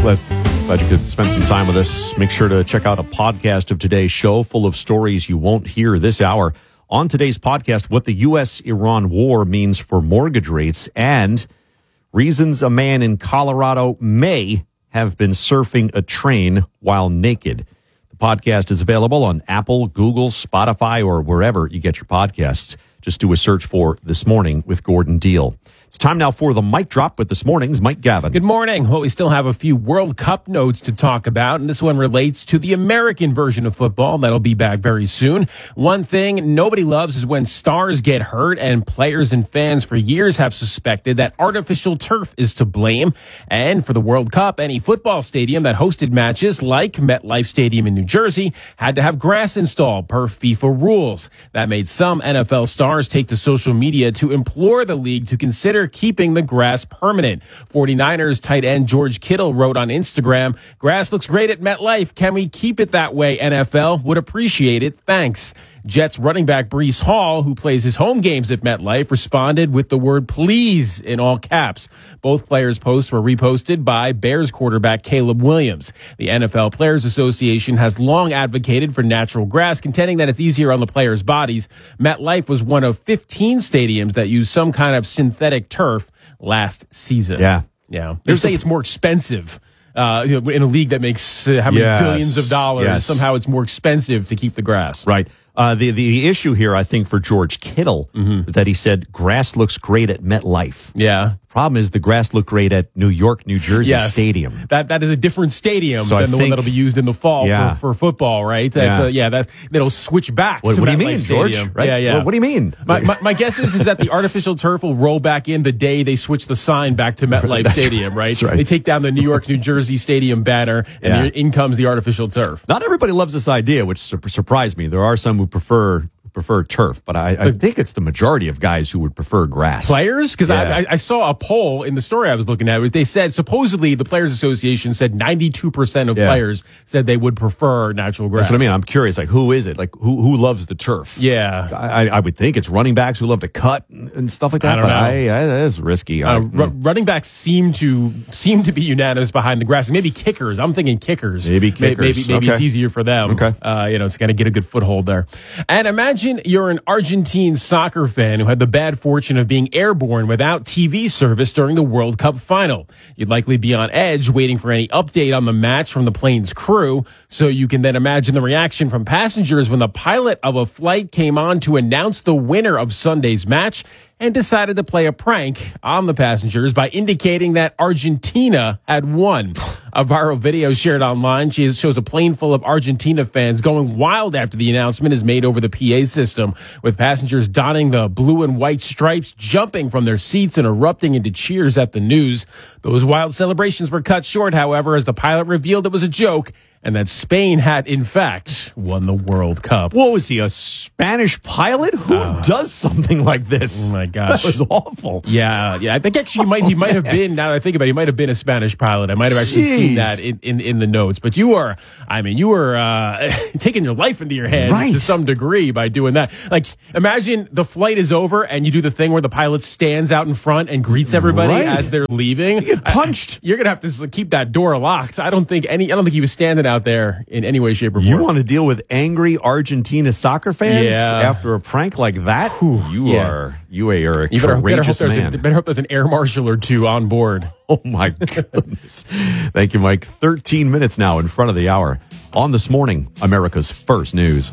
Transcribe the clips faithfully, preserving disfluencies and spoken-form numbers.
glad, glad you could spend some time with us. Make sure to check out a podcast of today's show full of stories you won't hear this hour. On today's podcast, what the U S Iran war means for mortgage rates and reasons a man in Colorado may have been surfing a train while naked. The podcast is available on Apple, Google, Spotify, or wherever you get your podcasts. Just do a search for This Morning with Gordon Deal. It's time now for the mic drop with this morning's Mike Gavin. Good morning. Well, we still have a few World Cup notes to talk about, and this one relates to the American version of football. That'll be back very soon. One thing nobody loves is when stars get hurt, and players and fans for years have suspected that artificial turf is to blame. And for the World Cup, any football stadium that hosted matches like MetLife Stadium in New Jersey had to have grass installed per FIFA rules. That made some N F L stars take to social media to implore the league to consider keeping the grass permanent. forty-niners tight end George Kittle wrote on Instagram, "Grass looks great at MetLife. Can we keep it that way, N F L? Would appreciate it. Thanks." Jets running back Breece Hall, who plays his home games at MetLife, responded with the word please in all caps. Both players' posts were reposted by Bears quarterback Caleb Williams. The N F L Players Association has long advocated for natural grass, contending that it's easier on the players' bodies. MetLife was one of fifteen stadiums that used some kind of synthetic turf last season. Yeah. Yeah. They say it's more expensive. Uh, you know, in a league that makes uh, how many yes. billions of dollars, yes. somehow it's more expensive to keep the grass. Right. Uh, the, the issue here, I think, for George Kittle mm-hmm. is that he said grass looks great at MetLife. Yeah. Problem is the grass looked great at New York, New Jersey yes. Stadium. That that is a different stadium so than I the think, one that'll be used in the fall yeah. for, for football, right? That's, yeah, uh, yeah that that'll switch back. What, to what do you MetLife mean, Stadium. George? Right? Yeah, yeah. Well, what do you mean? My, my, my guess is is that the artificial turf will roll back in the day they switch the sign back to MetLife Stadium, right? That's right. They take down the New York, New Jersey Stadium banner, and yeah. there, in comes the artificial turf. Not everybody loves this idea, which sur- surprised me. There are some who prefer. prefer turf, but I, I think it's the majority of guys who would prefer grass. Players? Because yeah. I, I saw a poll in the story I was looking at. They said, supposedly, the Players Association said ninety-two percent of yeah. players said they would prefer natural grass. That's what I mean. I'm curious, like, who is it? Like, who who loves the turf? Yeah. I, I would think it's running backs who love to cut and stuff like that, I don't but know. I, I, that is risky. Uh, I, r- mm. running backs seem to seem to be unanimous behind the grass. Maybe kickers. I'm thinking kickers. Maybe kickers. Maybe, maybe okay. it's easier for them. Okay. Uh, you know, it's got to get a good foothold there. And imagine you're an Argentine soccer fan who had the bad fortune of being airborne without T V service during the World Cup final. You'd likely be on edge waiting for any update on the match from the plane's crew, so you can then imagine the reaction from passengers when the pilot of a flight came on to announce the winner of Sunday's match and decided to play a prank on the passengers by indicating that Argentina had won. A viral video shared online shows a plane full of Argentina fans going wild after the announcement is made over the P A system, with passengers donning the blue and white stripes, jumping from their seats and erupting into cheers at the news. Those wild celebrations were cut short, however, as the pilot revealed it was a joke and that Spain had, in fact, won the World Cup. What was he, a Spanish pilot? Who uh, does something like this? Oh, my gosh. That was awful. Yeah, yeah. I think actually he might, he might have been, now that I think about it, he might have been a Spanish pilot. I might have actually Jeez. seen that in, in, in the notes. But you were, I mean, you were uh, taking your life into your hands right. to some degree by doing that. Like, imagine the flight is over and you do the thing where the pilot stands out in front and greets everybody right. as they're leaving. You get punched. I, you're going to have to keep that door locked. I don't think any, I don't think he was standing out there in any way, shape, or form. You want to deal with angry Argentina soccer fans yeah. after a prank like that? Whew, you yeah. are you are a you better, courageous better hope man. A, better hope there's an air marshal or two on board. Oh my goodness! Thank you, Mike. Thirteen minutes now in front of the hour on This Morning, America's First News.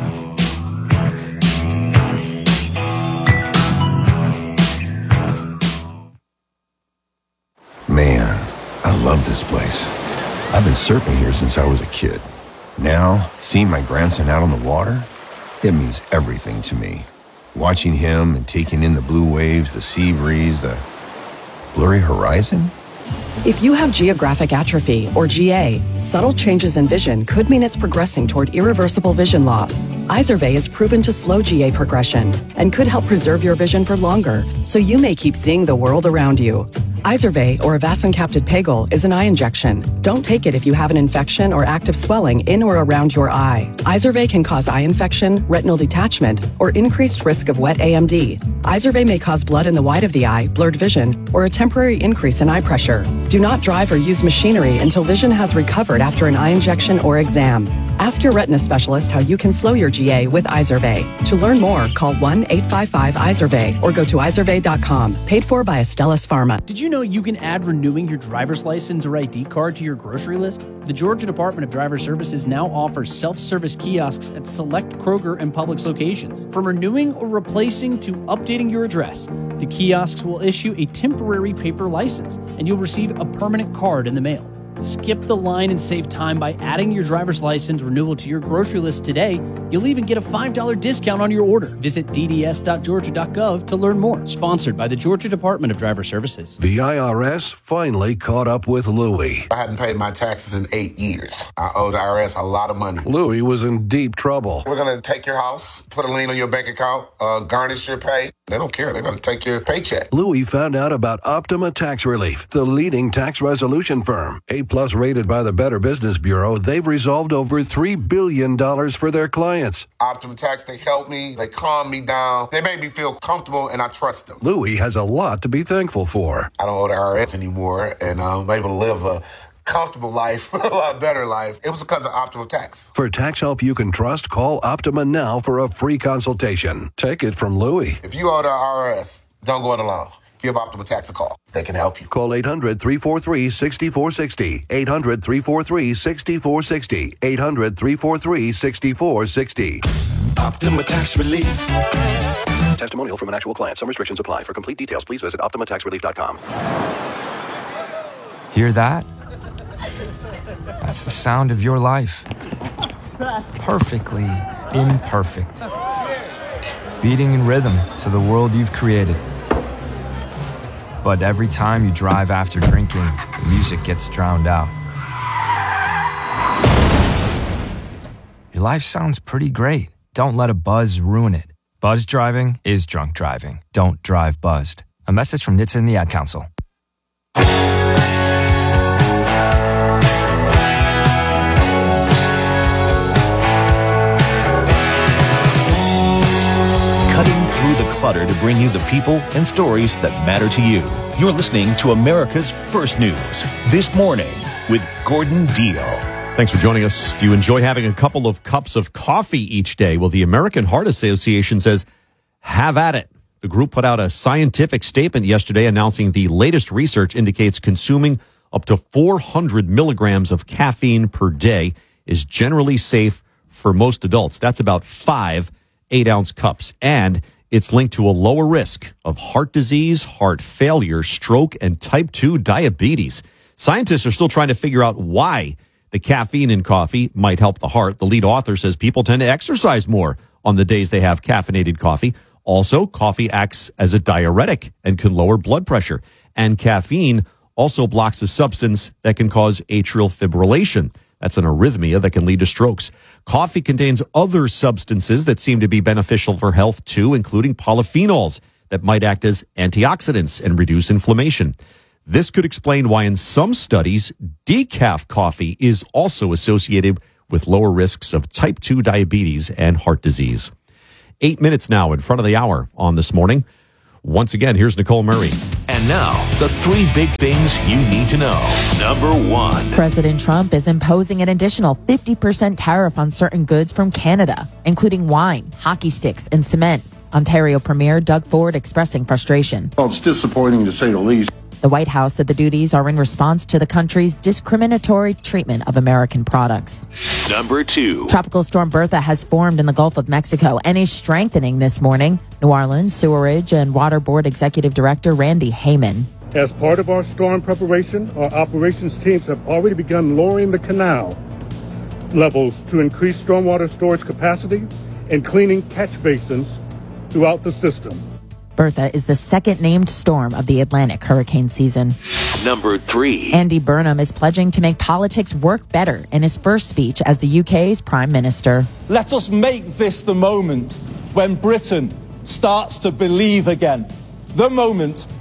Man, I love this place. I've been surfing here since I was a kid. Now, seeing my grandson out on the water, it means everything to me. Watching him and taking in the blue waves, the sea breeze, the blurry horizon. If you have geographic atrophy, or G A, subtle changes in vision could mean it's progressing toward irreversible vision loss. Izervay is proven to slow G A progression and could help preserve your vision for longer, so you may keep seeing the world around you. Izervay, or avacincaptad pegol, is an eye injection. Don't take it if you have an infection or active swelling in or around your eye. Izervay can cause eye infection, retinal detachment, or increased risk of wet A M D. Izervay may cause blood in the white of the eye, blurred vision, or a temporary increase in eye pressure. Do not drive or use machinery until vision has recovered after an eye injection or exam. Ask your retina specialist how you can slow your G A with Izervay. To learn more, call one eight five five Izervay or go to izervay dot com. Paid for by Astellas Pharma. Did you know you can add renewing your driver's license or I D card to your grocery list? The Georgia Department of Driver Services now offers self-service kiosks at select Kroger and Publix locations. From renewing or replacing to updating your address, the kiosks will issue a temporary paper license, and you'll receive a permanent card in the mail. Skip the line and save time by adding your driver's license renewal to your grocery list today. You'll even get a five dollars discount on your order. Visit d d s dot georgia dot gov to learn more. Sponsored by the Georgia Department of Driver Services. The I R S finally caught up with Louie. I hadn't paid my taxes in eight years. I owe the I R S a lot of money. Louie was in deep trouble. We're going to take your house, put a lien on your bank account, uh, garnish your pay. They don't care. They're going to take your paycheck. Louie found out about Optima Tax Relief, the leading tax resolution firm. A-plus rated by the Better Business Bureau, they've resolved over three billion dollars for their clients. Optima Tax, they help me. They calm me down. They make me feel comfortable, and I trust them. Louie has a lot to be thankful for. I don't owe the I R S anymore, and I'm able to live a comfortable life, a lot better life. It was because of Optima Tax. For tax help you can trust, call Optima now for a free consultation. Take it from Louie. If you owe the I R S, don't go it alone. Give Optima Tax a call. They can help you. Call eight hundred, three four three, six four six zero. eight hundred, three four three, six four six zero. eight hundred, three four three, six four six zero. Optima Tax Relief. Testimonial from an actual client. Some restrictions apply. For complete details, please visit optima tax relief dot com. Hear that? That's the sound of your life. Perfectly imperfect. Beating in rhythm to the world you've created. But every time you drive after drinking, the music gets drowned out. Your life sounds pretty great. Don't let a buzz ruin it. Buzz driving is drunk driving. Don't drive buzzed. A message from N H T S A and the Ad Council. Cutting through the clutter to bring you the people and stories that matter to you. You're listening to America's First News This Morning with Gordon Deal. Thanks for joining us. Do you enjoy having a couple of cups of coffee each day? Well, the American Heart Association says, have at it. The group put out a scientific statement yesterday announcing the latest research indicates consuming up to four hundred milligrams of caffeine per day is generally safe for most adults. That's about five eight-ounce cups, and it's linked to a lower risk of heart disease, heart failure, stroke, and type two diabetes. Scientists are still trying to figure out why the caffeine in coffee might help the heart. The lead author says people tend to exercise more on the days they have caffeinated coffee. Also, coffee acts as a diuretic and can lower blood pressure. And caffeine also blocks a substance that can cause atrial fibrillation. That's an arrhythmia that can lead to strokes. Coffee contains other substances that seem to be beneficial for health too, including polyphenols that might act as antioxidants and reduce inflammation. This could explain why in some studies, decaf coffee is also associated with lower risks of type two diabetes and heart disease. Eight minutes now in front of the hour on This Morning. Once again, here's Nicole Murray. And now, the three big things you need to know. Number one. President Trump is imposing an additional fifty percent tariff on certain goods from Canada, including wine, hockey sticks, and cement. Ontario Premier Doug Ford expressing frustration. Well, it's disappointing to say the least. The White House said the duties are in response to the country's discriminatory treatment of American products. Number two. Tropical storm Bertha has formed in the Gulf of Mexico and is strengthening this morning. New Orleans Sewerage and Water Board Executive Director Randy Heyman. As part of our storm preparation, our operations teams have already begun lowering the canal levels to increase stormwater storage capacity and cleaning catch basins throughout the system. Bertha is the second named storm of the Atlantic hurricane season. Number three. Andy Burnham is pledging to make politics work better in his first speech as the U K's Prime Minister. Let us make this the moment when Britain starts to believe again. The moment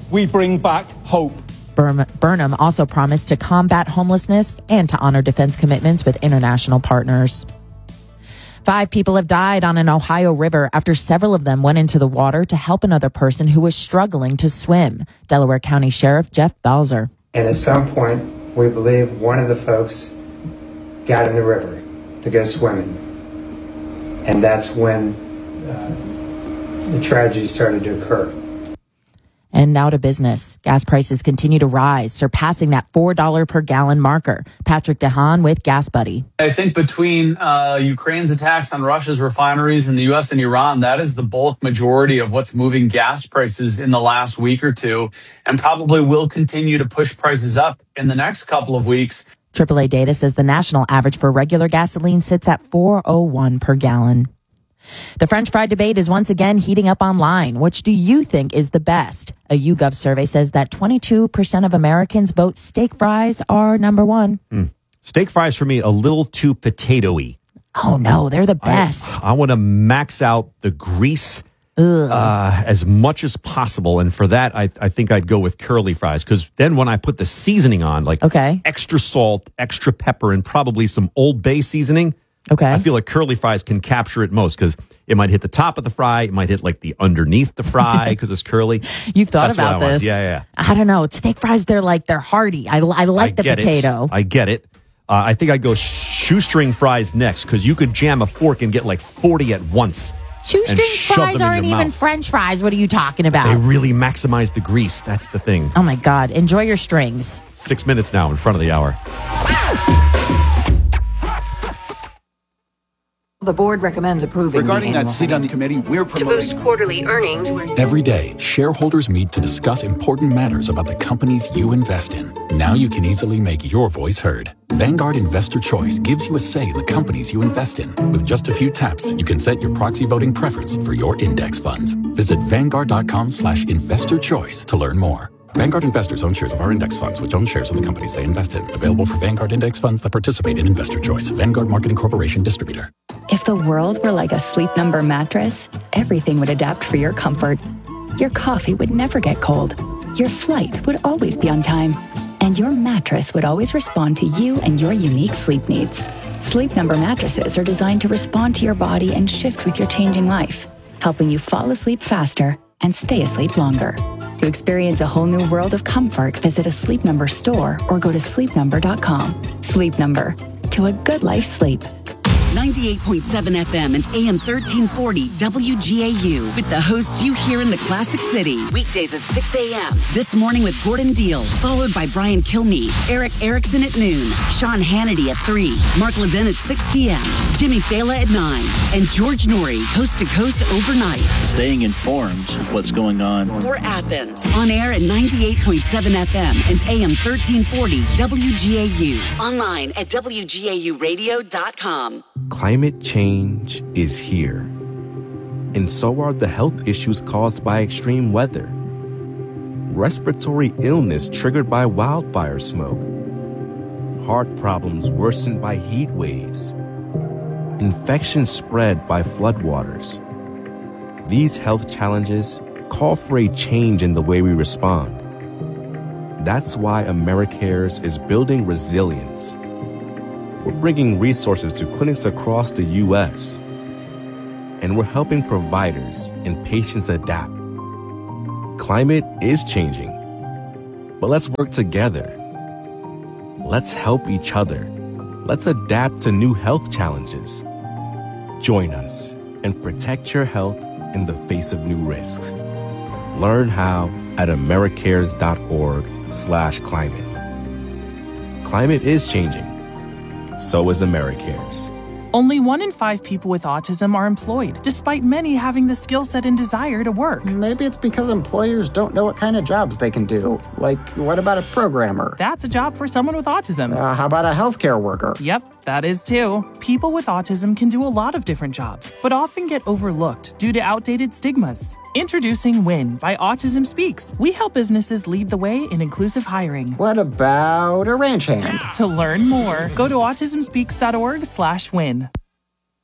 we bring back hope. Burnham also promised to combat homelessness and to honor defense commitments with international partners. Five people have died on an Ohio river after several of them went into the water to help another person who was struggling to swim. Delaware County Sheriff Jeff Balzer. And at some point, we believe one of the folks got in the river to go swimming. And that's when uh, the tragedy started to occur. And now to business. Gas prices continue to rise, surpassing that four dollars per gallon marker. Patrick DeHaan with Gas Buddy. I think between uh, Ukraine's attacks on Russia's refineries in the U S and Iran, that is the bulk majority of what's moving gas prices in the last week or two, and probably will continue to push prices up in the next couple of weeks. triple A data says the national average for regular gasoline sits at four oh one per gallon. The French fry debate is once again heating up online. Which do you think is the best? A YouGov survey says that twenty-two percent of Americans vote steak fries are number one. Mm. Steak fries for me, a little too potato-y. Oh, no, they're the best. I, I want to max out the grease uh, as much as possible. And for that, I, I think I'd go with curly fries. Because then when I put the seasoning on, like okay. extra salt, extra pepper, and probably some Old Bay seasoning, okay. I feel like curly fries can capture it most because it might hit the top of the fry. It might hit like the underneath the fry because it's curly. You've thought That's about what I this. want. Yeah, yeah. I don't know. Steak fries, they're like, they're hearty. I, I like I the get potato. It. I get it. Uh, I think I'd go shoestring fries next because you could jam a fork and get like forty at once. Shoestring fries aren't even mouth. French fries. What are you talking about? They really maximize the grease. That's the thing. Oh, my God. Enjoy your strings. Six minutes now in front of the hour. The board recommends approving Regarding the that seat on the committee, we're promoting... to boost quarterly earnings. Every day, shareholders meet to discuss important matters about the companies you invest in. Now you can easily make your voice heard. Vanguard Investor Choice gives you a say in the companies you invest in. With just a few taps, you can set your proxy voting preference for your index funds. Visit Vanguard.com slash investor choice to learn more. Vanguard investors own shares of our index funds, which own shares of the companies they invest in. Available for Vanguard index funds that participate in Investor Choice. Vanguard Marketing Corporation distributor. If the world were like a Sleep Number mattress, everything would adapt for your comfort. Your coffee would never get cold. Your flight would always be on time. And your mattress would always respond to you and your unique sleep needs. Sleep Number mattresses are designed to respond to your body and shift with your changing life, helping you fall asleep faster and stay asleep longer. To experience a whole new world of comfort, visit a Sleep Number store or go to sleep number dot com. Sleep Number. To a good life sleep. ninety-eight point seven F M and A M thirteen forty W G A U with the hosts you hear in the Classic City. Weekdays at six a.m. This morning with Gordon Deal, followed by Brian Kilmeade, Eric Erickson at noon, Sean Hannity at three, Mark Levin at six p.m., Jimmy Fela at nine, and George Norrie, coast to coast overnight. Staying informed of what's going on. For Athens, on air at ninety-eight point seven F M and A M thirteen forty W G A U. Online at W G A U radio dot com. Climate change is here, and so are the health issues caused by extreme weather. Respiratory illness triggered by wildfire smoke, heart problems worsened by heat waves, infections spread by floodwaters. These health challenges call for a change in the way we respond. That's why AmeriCares is building resilience. We're bringing resources to clinics across the U S, and we're helping providers and patients adapt. Climate is changing, but let's work together. Let's help each other. Let's adapt to new health challenges. Join us and protect your health in the face of new risks. Learn how at americares.org slash climate. Climate is changing. So is AmeriCares. Only one in five people with autism are employed, despite many having the skill set and desire to work. Maybe it's because employers don't know what kind of jobs they can do. Like, what about a programmer? That's a job for someone with autism. Uh, how about a healthcare worker? Yep, that is too. People with autism can do a lot of different jobs, but often get overlooked due to outdated stigmas. Introducing WIN by Autism Speaks. We help businesses lead the way in inclusive hiring. What about a ranch hand? To learn more, go to autism speaks dot org slash win.